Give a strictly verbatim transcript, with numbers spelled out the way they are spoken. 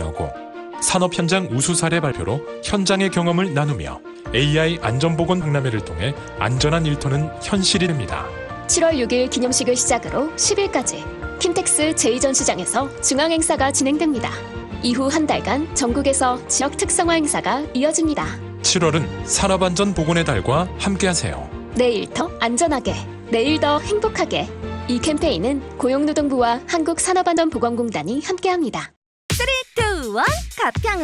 참여하고 산업 현장 우수 사례 발표로 현장의 경험을 나누며 에이아이 안전보건 박람회를 통해 안전한 일터는 현실이 됩니다. 칠월 육일 기념식을 시작으로 십일까지 킨텍스 제이 전시장에서 중앙행사가 진행됩니다. 이후 한 달간 전국에서 지역 특성화 행사가 이어집니다. 칠월은 산업안전보건의 달과 함께하세요. 내일 더 안전하게, 내일 더 행복하게. 이 캠페인은 고용노동부와 한국산업안전보건공단이 함께합니다. 삼, 이, 일, 가평으로